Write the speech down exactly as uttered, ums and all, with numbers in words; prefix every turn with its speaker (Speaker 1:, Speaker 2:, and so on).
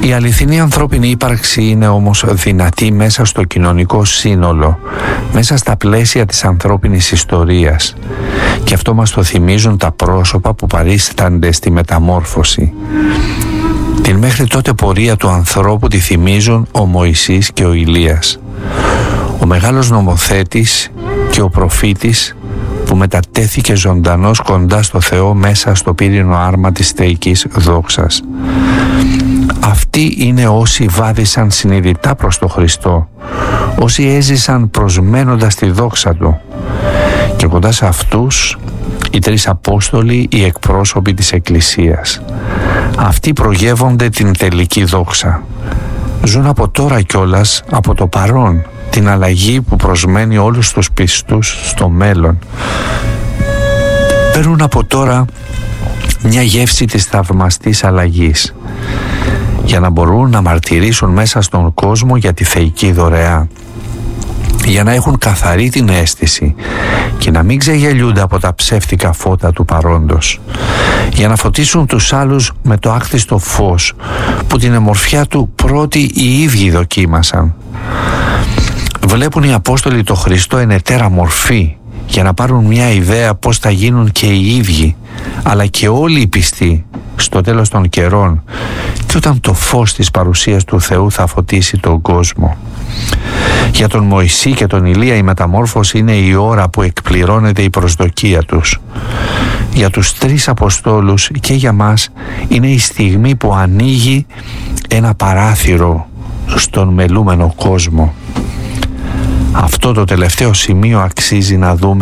Speaker 1: Η αληθινή ανθρώπινη ύπαρξη είναι όμως δυνατή μέσα στο κοινωνικό σύνολο, μέσα στα πλαίσια της ανθρώπινης ιστορίας, και αυτό μας το θυμίζουν τα πρόσωπα που παρίστανται στη μεταμόρφωση. Την μέχρι τότε πορεία του ανθρώπου τη θυμίζουν ο Μωυσής και ο Ηλίας, ο μεγάλος νομοθέτης και ο προφήτης που μετατέθηκε ζωντανός κοντά στο Θεό μέσα στο πύρινο άρμα της θεϊκής δόξας. Αυτοί είναι όσοι βάδισαν συνειδητά προς τον Χριστό, όσοι έζησαν προσμένοντας τη δόξα Του, και κοντά σε αυτούς οι τρεις Απόστολοι, οι εκπρόσωποι της Εκκλησίας. Αυτοί προγεύονται την τελική δόξα. Ζουν από τώρα κιόλας, από το παρόν, την αλλαγή που προσμένει όλους τους πιστούς στο μέλλον. Παίρνουν από τώρα μια γεύση της θαυμαστής αλλαγής, για να μπορούν να μαρτυρήσουν μέσα στον κόσμο για τη θεϊκή δωρεά, για να έχουν καθαρή την αίσθηση και να μην ξεγελιούνται από τα ψεύτικα φώτα του παρόντος, για να φωτίσουν τους άλλους με το άκτιστο φως που την ομορφιά του πρώτοι οι ίδιοι δοκίμασαν. Βλέπουν οι Απόστολοι το Χριστό εν ετέρα μορφή, για να πάρουν μια ιδέα πώς θα γίνουν και οι ίδιοι, αλλά και όλοι οι πιστοί στο τέλος των καιρών, και όταν το φως της παρουσίας του Θεού θα φωτίσει τον κόσμο. Για τον Μωυσή και τον Ηλία η μεταμόρφωση είναι η ώρα που εκπληρώνεται η προσδοκία τους. Για τους τρεις Αποστόλους και για μας είναι η στιγμή που ανοίγει ένα παράθυρο στον μελούμενο κόσμο. Αυτό το τελευταίο σημείο αξίζει να δούμε